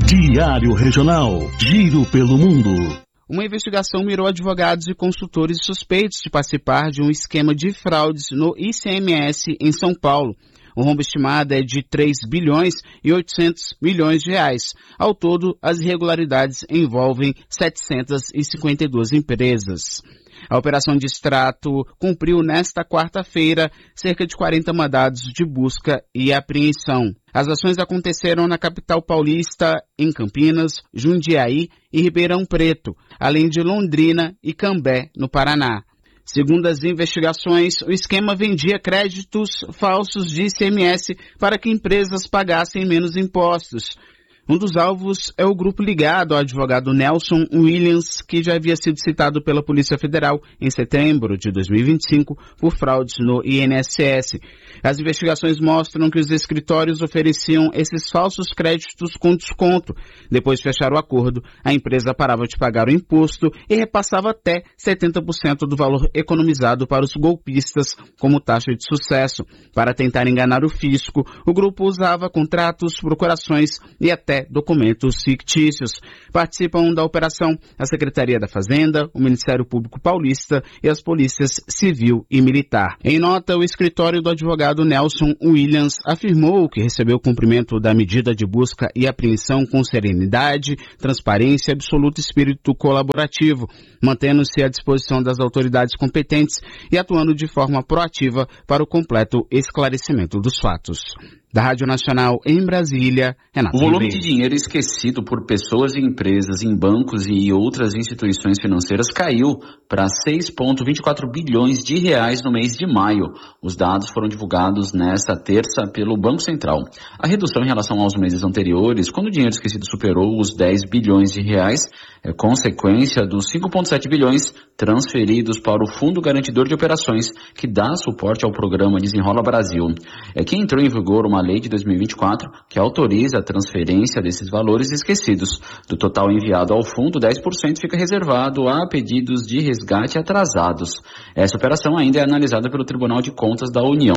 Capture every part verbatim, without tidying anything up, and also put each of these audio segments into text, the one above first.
Diário Regional. Giro pelo mundo. Uma investigação mirou advogados e consultores suspeitos de participar de um esquema de fraudes no I C M S em São Paulo. O rombo estimado é de três bilhões e oitocentos milhões de reais. Ao todo, as irregularidades envolvem setecentas e cinquenta e duas empresas. A operação de extrato cumpriu nesta quarta-feira cerca de quarenta mandados de busca e apreensão. As ações aconteceram na capital paulista, em Campinas, Jundiaí e Ribeirão Preto, além de Londrina e Cambé, no Paraná. Segundo as investigações, o esquema vendia créditos falsos de I C M S para que empresas pagassem menos impostos. Um dos alvos é o grupo ligado ao advogado Nelson Williams, que já havia sido citado pela Polícia Federal em setembro de dois mil e vinte e cinco por fraudes no I N S S. As investigações mostram que os escritórios ofereciam esses falsos créditos com desconto. Depois de fechar o acordo, a empresa parava de pagar o imposto e repassava até setenta por cento do valor economizado para os golpistas como taxa de sucesso. Para tentar enganar o fisco, o grupo usava contratos, procurações e até documentos fictícios. Participam da operação a Secretaria da Fazenda, o Ministério Público Paulista e as polícias civil e militar. Em nota, o escritório do advogado Nelson Williams afirmou que recebeu o cumprimento da medida de busca e apreensão com serenidade, transparência e absoluto espírito colaborativo, mantendo-se à disposição das autoridades competentes e atuando de forma proativa para o completo esclarecimento dos fatos. Da Rádio Nacional em Brasília, Renato O volume Ribeiro. de dinheiro esquecido por pessoas e empresas em bancos e outras instituições financeiras caiu para seis vírgula vinte e quatro bilhões de reais no mês de maio. Os dados foram divulgados nesta terça pelo Banco Central. A redução em relação aos meses anteriores, quando o dinheiro esquecido superou os dez bilhões de reais, é consequência dos cinco vírgula sete bilhões transferidos para o Fundo Garantidor de Operações, que dá suporte ao programa Desenrola Brasil. É que entrou em vigor uma lei de dois mil e vinte e quatro que autoriza a transferência desses valores esquecidos. Do total enviado ao fundo, dez por cento fica reservado a pedidos de resgate atrasados. Essa operação ainda é analisada pelo Tribunal de Contas da União.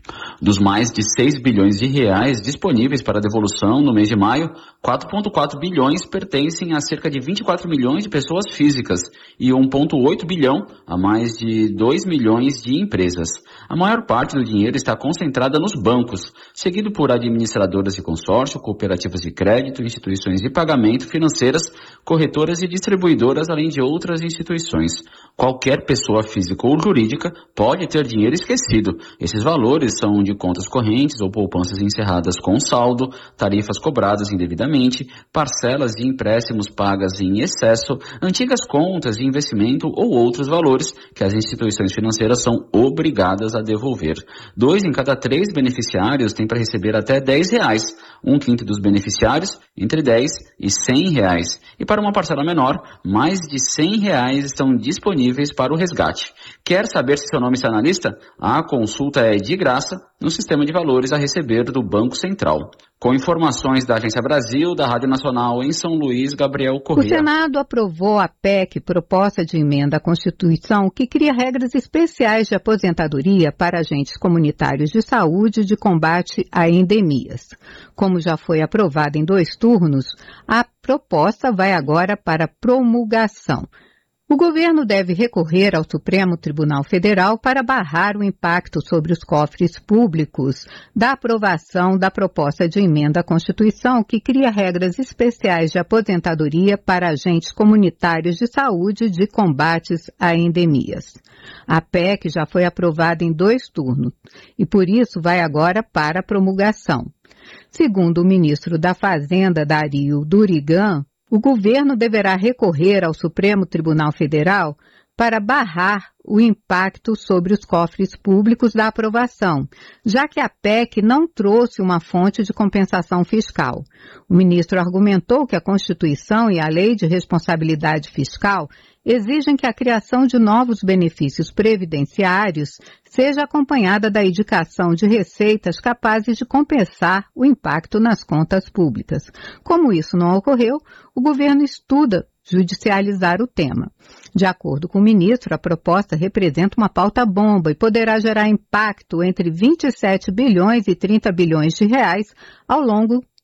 Dos mais de seis bilhões de reais disponíveis para devolução no mês de maio, quatro vírgula quatro bilhões pertencem a cerca de vinte e quatro milhões de pessoas físicas e um vírgula oito bilhão a mais de dois milhões de empresas. A maior parte do dinheiro está concentrada nos bancos, seguido por administradoras de consórcio, cooperativas de crédito, instituições de pagamento financeiras, corretoras e distribuidoras, além de outras instituições. Qualquer pessoa física ou jurídica pode ter dinheiro esquecido. Esses valores são de contas correntes ou poupanças encerradas com saldo, tarifas cobradas indevidamente, parcelas de empréstimos pagas em excesso, antigas contas de investimento ou outros valores que as instituições financeiras são obrigadas a devolver. Dois em cada três beneficiários têm para receber até dez reais, um quinto dos beneficiários entre dez e cem reais. E para uma parcela menor, mais de cem reais estão disponíveis para o resgate. Quer saber se seu nome está na lista? A consulta é de graça no sistema de valores a receber do Banco Central. Com informações da Agência Brasil, da Rádio Nacional em São Luís, Gabriel Corrêa. O Senado aprovou a P E C, proposta de emenda à Constituição, que cria regras especiais de aposentadoria para agentes comunitários de saúde de combate a endemias. Como já foi aprovada em dois turnos, a proposta vai agora para promulgação. O governo deve recorrer ao Supremo Tribunal Federal para barrar o impacto sobre os cofres públicos da aprovação da proposta de emenda à Constituição que cria regras especiais de aposentadoria para agentes comunitários de saúde de combates a endemias. A P E C já foi aprovada em dois turnos e, por isso, vai agora para a promulgação. Segundo o ministro da Fazenda, Dario Durigan, o governo deverá recorrer ao Supremo Tribunal Federal para barrar o impacto sobre os cofres públicos da aprovação, já que a P E C não trouxe uma fonte de compensação fiscal. O ministro argumentou que a Constituição e a Lei de Responsabilidade Fiscal exigem que a criação de novos benefícios previdenciários seja acompanhada da indicação de receitas capazes de compensar o impacto nas contas públicas. Como isso não ocorreu, o governo estuda judicializar o tema. De acordo com o ministro, a proposta representa uma pauta-bomba e poderá gerar impacto entre vinte e sete bilhões e trinta bilhões de reais ao longo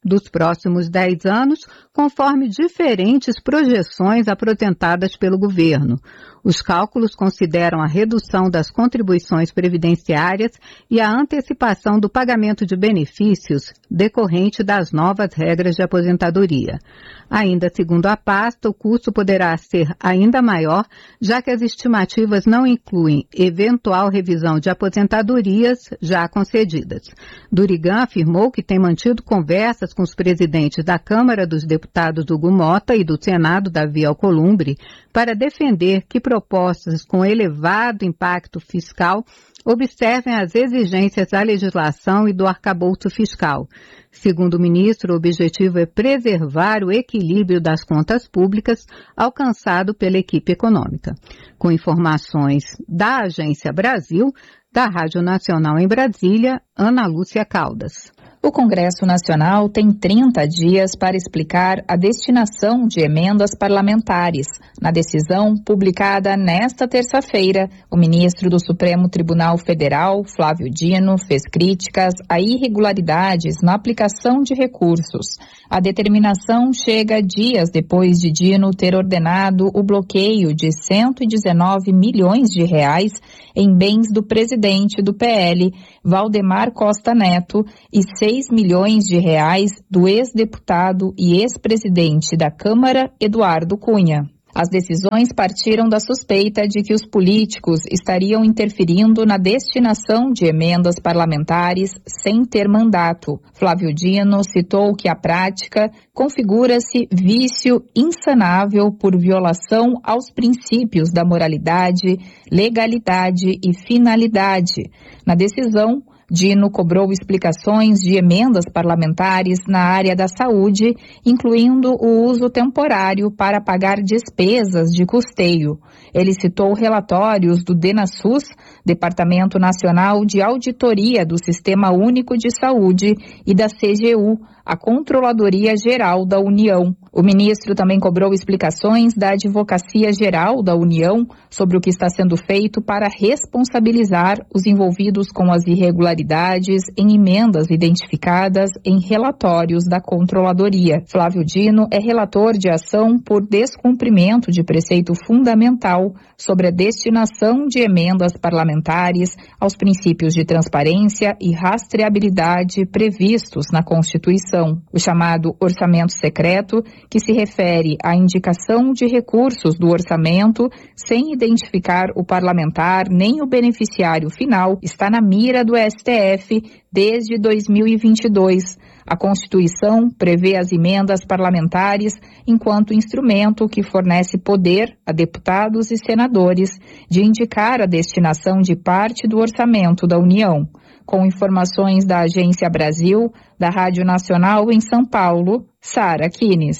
dos próximos dez anos, conforme diferentes projeções apresentadas pelo governo. Os cálculos consideram a redução das contribuições previdenciárias e a antecipação do pagamento de benefícios decorrente das novas regras de aposentadoria. Ainda segundo a pasta, o custo poderá ser ainda maior, já que as estimativas não incluem eventual revisão de aposentadorias já concedidas. Durigan afirmou que tem mantido conversas com os presidentes da Câmara dos Deputados Hugo Mota e do Senado Davi Alcolumbre para defender que propostas com elevado impacto fiscal observem as exigências da legislação e do arcabouço fiscal. Segundo o ministro, o objetivo é preservar o equilíbrio das contas públicas alcançado pela equipe econômica. Com informações da Agência Brasil, da Rádio Nacional em Brasília, Ana Lúcia Caldas. O Congresso Nacional tem trinta dias para explicar a destinação de emendas parlamentares. Na decisão publicada nesta terça-feira, o ministro do Supremo Tribunal Federal, Flávio Dino, fez críticas a irregularidades na aplicação de recursos. A determinação chega dias depois de Dino ter ordenado o bloqueio de cento e dezenove milhões de reais em bens do presidente do P L, Valdemar Costa Neto, e seis milhões de reais do ex-deputado e ex-presidente da Câmara, Eduardo Cunha. As decisões partiram da suspeita de que os políticos estariam interferindo na destinação de emendas parlamentares sem ter mandato. Flávio Dino citou que a prática configura-se vício insanável por violação aos princípios da moralidade, legalidade e finalidade. Na decisão, Dino cobrou explicações de emendas parlamentares na área da saúde, incluindo o uso temporário para pagar despesas de custeio. Ele citou relatórios do DENASUS, Departamento Nacional de Auditoria do Sistema Único de Saúde, e da C G U, a Controladoria Geral da União. O ministro também cobrou explicações da Advocacia Geral da União sobre o que está sendo feito para responsabilizar os envolvidos com as irregularidades em emendas identificadas em relatórios da Controladoria. Flávio Dino é relator de ação por descumprimento de preceito fundamental sobre a destinação de emendas parlamentares aos princípios de transparência e rastreabilidade previstos na Constituição. O chamado orçamento secreto, que se refere à indicação de recursos do orçamento sem identificar o parlamentar nem o beneficiário final, está na mira do S T F desde dois mil e vinte e dois. A Constituição prevê as emendas parlamentares enquanto instrumento que fornece poder a deputados e senadores de indicar a destinação de parte do orçamento da União. Com informações da Agência Brasil, da Rádio Nacional em São Paulo, Sara Kines.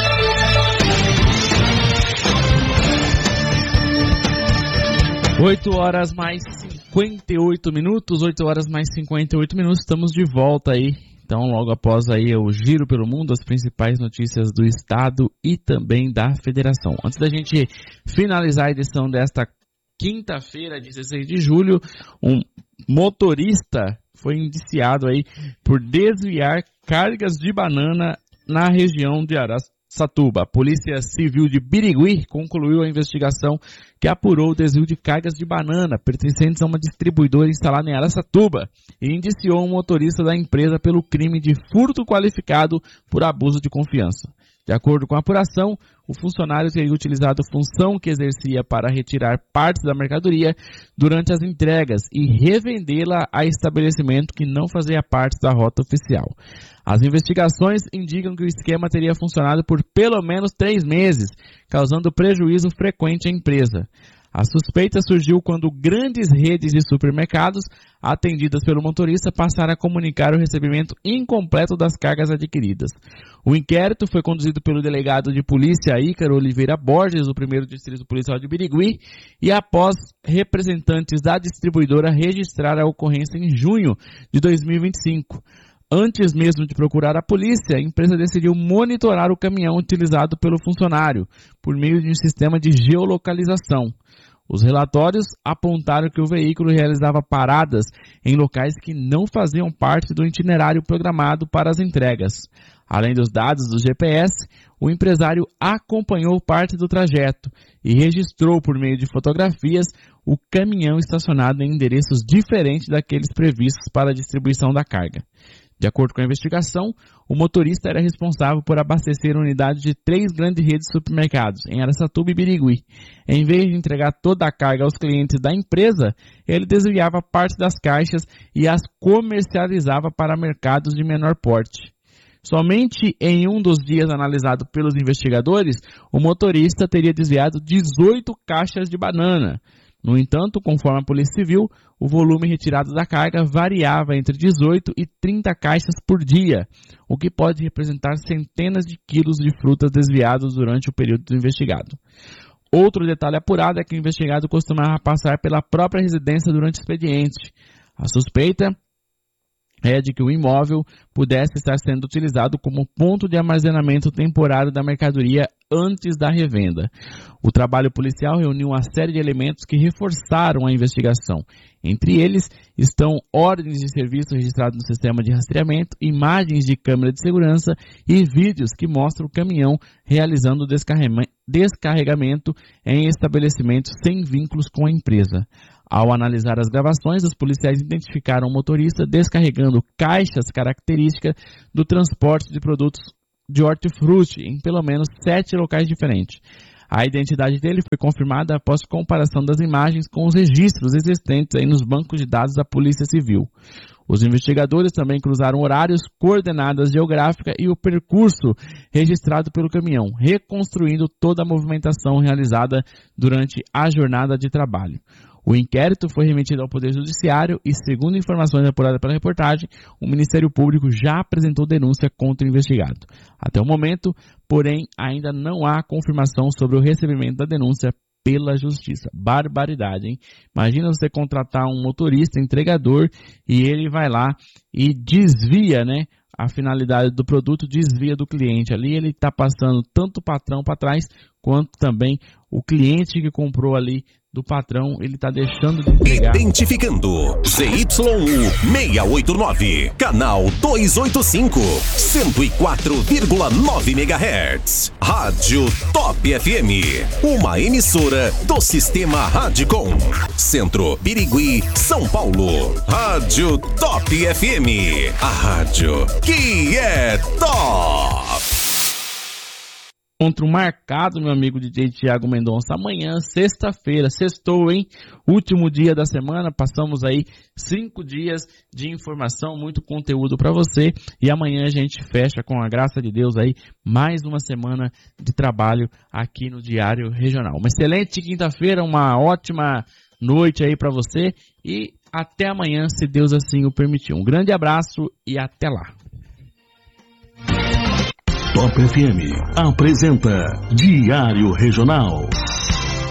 oito horas mais cinquenta e oito minutos, oito horas mais cinquenta e oito minutos, estamos de volta aí. Então, logo após aí o Giro pelo Mundo, as principais notícias do Estado e também da Federação. Antes da gente finalizar a edição desta quinta-feira, dezesseis de julho, um motorista foi indiciado aí por desviar cargas de banana na região de Araçatuba. A Polícia Civil de Birigui concluiu a investigação que apurou o desvio de cargas de banana pertencentes a uma distribuidora instalada em Araçatuba e indiciou um motorista da empresa pelo crime de furto qualificado por abuso de confiança. De acordo com a apuração, o funcionário teria utilizado a função que exercia para retirar partes da mercadoria durante as entregas e revendê-la a estabelecimento que não fazia parte da rota oficial. As investigações indicam que o esquema teria funcionado por pelo menos três meses, causando prejuízo frequente à empresa. A suspeita surgiu quando grandes redes de supermercados, atendidas pelo motorista, passaram a comunicar o recebimento incompleto das cargas adquiridas. O inquérito foi conduzido pelo delegado de polícia Ícaro Oliveira Borges, do primeiro Distrito Policial de Birigui, e após representantes da distribuidora registrar a ocorrência em junho de dois mil e vinte e cinco. Antes mesmo de procurar a polícia, a empresa decidiu monitorar o caminhão utilizado pelo funcionário, por meio de um sistema de geolocalização. Os relatórios apontaram que o veículo realizava paradas em locais que não faziam parte do itinerário programado para as entregas. Além dos dados do G P S, o empresário acompanhou parte do trajeto e registrou por meio de fotografias o caminhão estacionado em endereços diferentes daqueles previstos para a distribuição da carga. De acordo com a investigação, o motorista era responsável por abastecer unidades de três grandes redes de supermercados, em Araçatuba e Birigui. Em vez de entregar toda a carga aos clientes da empresa, ele desviava parte das caixas e as comercializava para mercados de menor porte. Somente em um dos dias analisado pelos investigadores, o motorista teria desviado dezoito caixas de banana. No entanto, conforme a Polícia Civil, o volume retirado da carga variava entre dezoito e trinta caixas por dia, o que pode representar centenas de quilos de frutas desviados durante o período do investigado. Outro detalhe apurado é que o investigado costumava passar pela própria residência durante o expediente. A suspeita é de que o imóvel pudesse estar sendo utilizado como ponto de armazenamento temporário da mercadoria antes da revenda. O trabalho policial reuniu uma série de elementos que reforçaram a investigação. Entre eles estão ordens de serviço registradas no sistema de rastreamento, imagens de câmera de segurança e vídeos que mostram o caminhão realizando descarregamento em estabelecimentos sem vínculos com a empresa. Ao analisar as gravações, os policiais identificaram o motorista descarregando caixas características do transporte de produtos de hortifruti em pelo menos sete locais diferentes. A identidade dele foi confirmada após comparação das imagens com os registros existentes aí nos bancos de dados da Polícia Civil. Os investigadores também cruzaram horários, coordenadas geográficas e o percurso registrado pelo caminhão, reconstruindo toda a movimentação realizada durante a jornada de trabalho. O inquérito foi remetido ao Poder Judiciário e, segundo informações apuradas pela reportagem, o Ministério Público já apresentou denúncia contra o investigado. Até o momento, porém, ainda não há confirmação sobre o recebimento da denúncia pela Justiça. Barbaridade, hein? Imagina você contratar um motorista, entregador, e ele vai lá e desvia, né? A finalidade do produto, desvia do cliente. Ali ele está passando tanto o patrão para trás, quanto também o cliente que comprou ali do patrão, ele está deixando de entregar. Identificando Z Y U seiscentos e oitenta e nove, canal duzentos e oitenta e cinco, cento e quatro vírgula nove megahertz. Rádio Top F M, uma emissora do Sistema Radicom. Centro, Birigui, São Paulo. Rádio Top F M, a rádio que é top. Encontro marcado, meu amigo D J Tiago Mendonça, amanhã, sexta-feira, sextou, hein? Último dia da semana, passamos aí cinco dias de informação, muito conteúdo para você, e amanhã a gente fecha, com a graça de Deus aí, mais uma semana de trabalho aqui no Diário Regional. Uma excelente quinta-feira, uma ótima noite aí para você, e até amanhã, se Deus assim o permitir. Um grande abraço e até lá. Top F M apresenta Diário Regional.